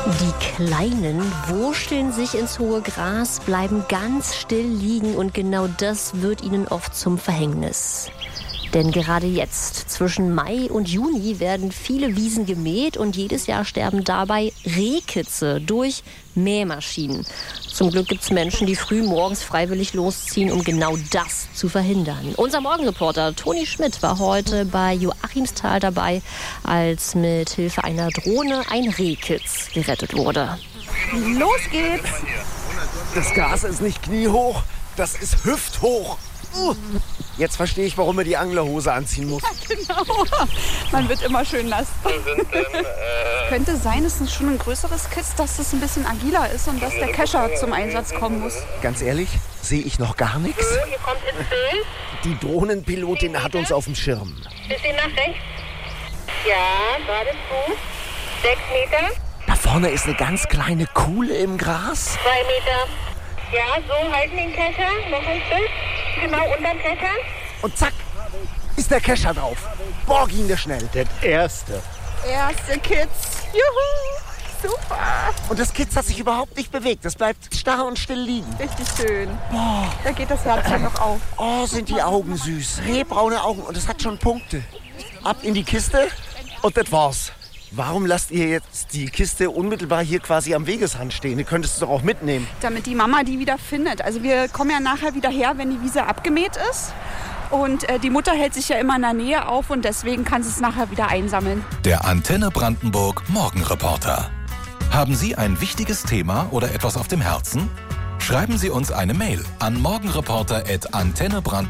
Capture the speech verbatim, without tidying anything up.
Die Kleinen wurschteln sich ins hohe Gras, bleiben ganz still liegen und genau das wird ihnen oft zum Verhängnis. Denn gerade jetzt, zwischen Mai und Juni, werden viele Wiesen gemäht und jedes Jahr sterben dabei Rehkitze durch Mähmaschinen. Zum Glück gibt es Menschen, die früh morgens freiwillig losziehen, um genau das zu verhindern. Unser Morgenreporter Toni Schmidt war heute bei Joachimsthal dabei, als mit Hilfe einer Drohne ein Rehkitz gerettet wurde. Los geht's! Das Gas ist nicht kniehoch, das ist hüfthoch. Uh. Jetzt verstehe ich, warum er die Anglerhose anziehen muss. Ja, genau. Man wird immer schön nass. Könnte sein, es ist schon ein größeres Kitz, dass es ein bisschen agiler ist und dass der Kescher zum Einsatz kommen muss. Ganz ehrlich, sehe ich noch gar nichts. Hier kommt ins Bild. Die Drohnenpilotin hat uns auf dem Schirm. Bisschen nach rechts. Ja, gerade zu. Sechs Meter. Da vorne ist eine ganz kleine Kuhle im Gras. Zwei Meter. Ja, so halten den Kescher. Noch ein Stück. Genau unterm Kescher. Und zack, ist der Kescher drauf. Borg ihn der schnell. Der erste. Erste Kitz. Juhu, super. Und das Kitz hat sich überhaupt nicht bewegt. Das bleibt starr und still liegen. Richtig schön. Boah. Da geht das Herz ja noch auf. Oh, sind die Augen süß. Rehbraune Augen und es hat schon Punkte. Ab in die Kiste und das war's. Warum lasst ihr jetzt die Kiste unmittelbar hier quasi am Wegesrand stehen? Ihr könntest es doch auch mitnehmen. Damit die Mama die wieder findet. Also wir kommen ja nachher wieder her, wenn die Wiese abgemäht ist. Und äh, die Mutter hält sich ja immer in der Nähe auf und deswegen kann sie es nachher wieder einsammeln. Der Antenne Brandenburg Morgenreporter. Haben Sie ein wichtiges Thema oder etwas auf dem Herzen? Schreiben Sie uns eine Mail an morgenreporter at antenne brandenburg.